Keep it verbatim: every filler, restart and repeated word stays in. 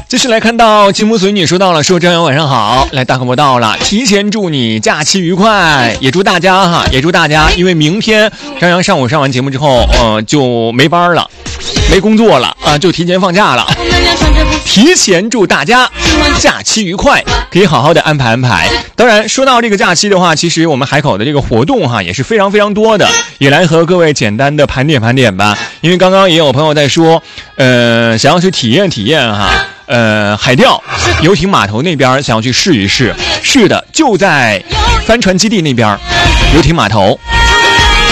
继续来看到金木随女说到了，说张扬晚上好，来大口播到了，提前祝你假期愉快，也祝大家哈，也祝大家，因为明天张扬上午上完节目之后，呃，就没班了，没工作了啊、呃，就提前放假了。提前祝大家假期愉快，可以好好的安排安排。当然，说到这个假期的话，其实我们海口的这个活动哈也是非常非常多的，也来和各位简单的盘点盘点吧。因为刚刚也有朋友在说，呃，想要去体验体验哈。呃，海钓游艇码头那边想要去试一试，是的，就在帆船基地那边游艇码头。